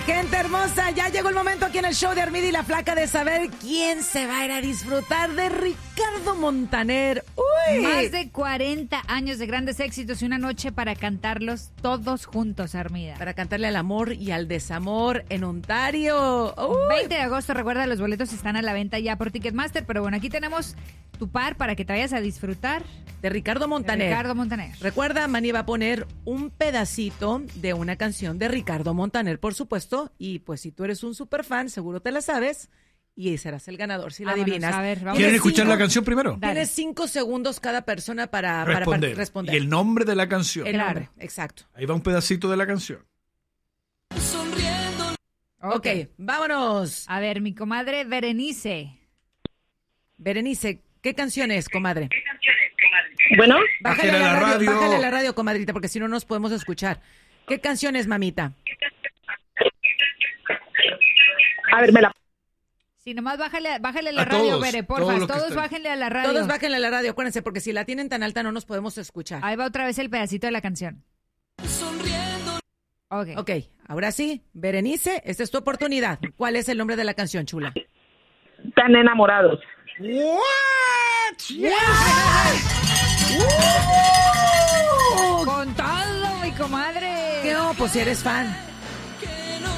gente hermosa, ya llegó el momento aquí en el show de Armida y la Flaca de saber quién se va a ir a disfrutar de Ricardo Montaner. ¡Uy! Más de 40 años de grandes éxitos y una noche para cantarlos todos juntos, Armida. Para cantarle al amor y al desamor en Ontario. ¡Uy! 20 de agosto, recuerda, los boletos están a la venta ya por Ticketmaster, pero bueno, aquí tenemos tu par para que te vayas a disfrutar De Ricardo Montaner. Ricardo Montaner. Recuerda, Manny va a poner un pedacito de una canción de Ricardo Montaner, por supuesto, y pues si tú eres un super fan, seguro te la sabes, y serás el ganador si la Vámonos, adivinas. a ver, vamos. ¿Quieren Tienes escuchar cinco- la canción primero? Dale. Tienes 5 segundos cada persona para responder. Y el nombre de la canción. El Claro. nombre, exacto. Ahí va un pedacito de la canción. Ok, vámonos. A ver, mi comadre Berenice. Berenice, ¿qué canción es, comadre? Bueno, Bájale a la radio. Bájale a la radio, comadrita, porque si no nos podemos escuchar. ¿Qué canción es, mamita? a ver, me la... Si nomás bájale a la A radio, todos, Bere, todos porfa. los que Todos estén. bájenle a la radio. Todos bájenle a la radio, acuérdense, porque si la tienen tan alta no nos podemos escuchar. Ahí va otra vez el pedacito de la canción. Ok. Ok, ahora sí, Berenice, esta es tu oportunidad. ¿Cuál es el nombre de la canción, chula? Tan enamorados. Con todo, mi comadre. No, pues si eres fan.